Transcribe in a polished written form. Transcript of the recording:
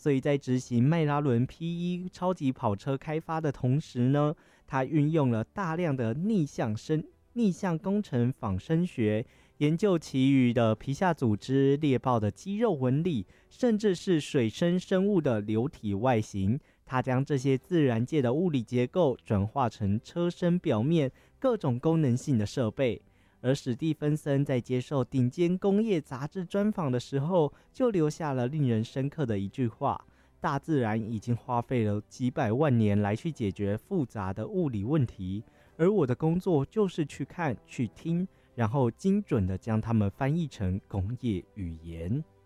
所以在执行迈拉伦 P1 超级跑车开发的同时呢，他运用了大量的逆向工程仿生学，研究其余的皮下组织、猎豹的肌肉纹理，甚至是水生生物的流体外形。他将这些自然界的物理结构转化成车身表面各种功能性的设备。而史蒂芬森在接受顶尖工业杂志专访的时候，就留下了令人深刻的一句话：大自然已经花费了几百万年来去解决复杂的物理问题，而我的工作就是去看、去听，然后精准地将它们翻译成工业语言。